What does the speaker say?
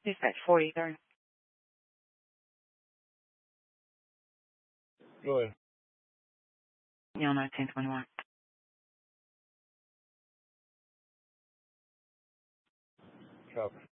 Dispatch 43rd. Go ahead. You'll know 1021. Copy.